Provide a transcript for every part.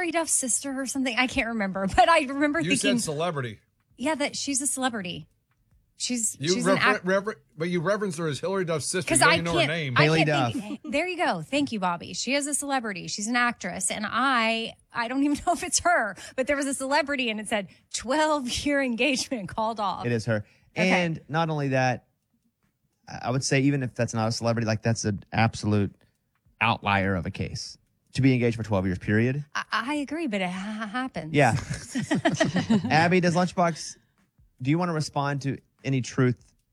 Hillary Duff's sister or something. I can't remember, but I remember You thinking, said celebrity. yeah, that she's a celebrity. She's But you referenced her as Hillary Duff's sister. because You don't I even know her can't. name. I Haley can't think. There you go. Thank you, Bobby. She is a celebrity. She's an actress, and I don't even know if it's her. But there was a celebrity, and it said 12-year engagement called off. It is her. Okay. And not only that, I would say even if that's not a celebrity, like that's an absolute outlier of a case. To be engaged for 12 years, period. I agree, but it happens. Yeah. Abby, do you want to respond to any truth?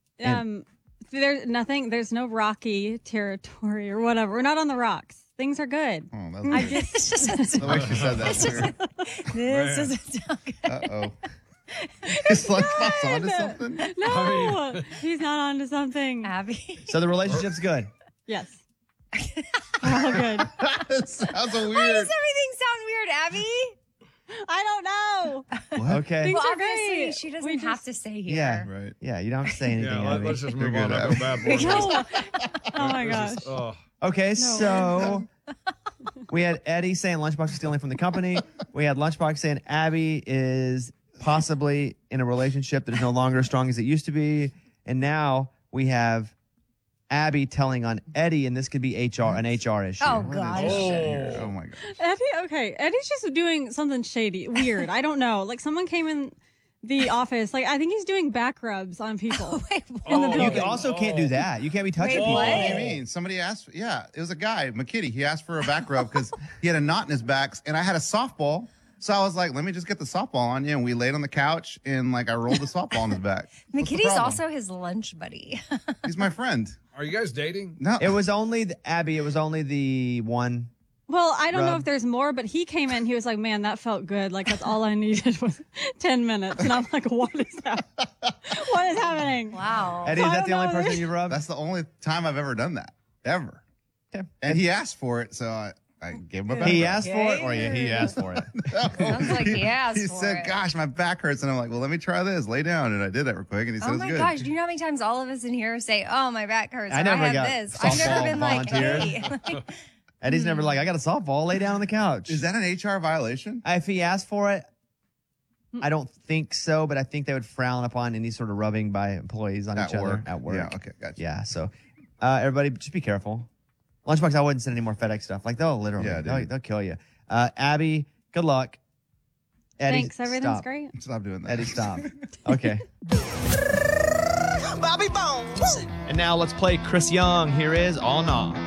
There's nothing. There's no rocky territory or whatever. We're not on the rocks. Things are good. Oh, that's the way she said that. This doesn't sound good. Uh-oh. Is Lunchbox onto something? No, he's not onto something. Abby. So the relationship's good. Yes. All good. It sounds so Why weird. does everything sound weird, Abby? I don't know. Okay. Things Well, are obviously, great. she doesn't We have just- to stay here. Yeah. Right. Yeah, you don't have to say anything, Yeah, Abby. let's just You're move on. good, I feel bad for you. No. Oh my gosh. Oh. Okay, so we had Eddie saying Lunchbox is stealing from the company. We had Lunchbox saying Abby is possibly in a relationship that is no longer as strong as it used to be. And now we have Abby telling on Eddie, and this could be an HR issue. Oh, What is gosh. this shit here? Oh, my gosh. Eddie's just doing something shady, weird. I don't know. Like someone came in the office. Like I think he's doing back rubs on people. Wait, In the You building. also can't do that. You can't be touching Wait, people. what? What do you mean? Somebody asked. Yeah, it was a guy, McKitty. He asked for a back rub because he had a knot in his back, and I had a softball. So I was like, let me just get the softball on you. And we laid on the couch, and like I rolled the softball on his back. What's the McKitty's problem? also his lunch buddy. He's my friend. Are you guys dating? No. It was only Abby. It was only the one. Well, I don't know Rub. if there's more, but he came in. He was like, "Man, that felt good. Like that's all I needed was 10 minutes." And I'm like, "What is that? What is happening?" Wow. Eddie, is I that don't the only know. person you rubbed? That's the only time I've ever done that. Ever. Okay. And he asked for it, so I gave him a back He rub. asked for it, or yeah, he asked for it. Sounds like he asked He for said, it. gosh, my back hurts. And I'm like, well, let me try this. Lay down. And I did that real quick. And he said, Oh it's my good. gosh, do you know how many times all of us in here say, "Oh, my back hurts," I or never have got this. I've never softball been like, volunteered. "Hey." Eddie's never like, I got a softball. Lay down on the couch. Is that an HR violation? If he asked for it, I don't think so, but I think they would frown upon any sort of rubbing by employees on At each work. other at work. Yeah, okay, gotcha. Yeah, so everybody just be careful. Lunchbox, I wouldn't send any more FedEx stuff. Like they'll literally, Yeah, dude. they'll kill you. Abby, good luck. Eddie, Thanks. Everything's stop. great. Stop doing that. Eddie, stop. Okay. Bobby Bones. And now let's play Chris Young. Here is All Nah.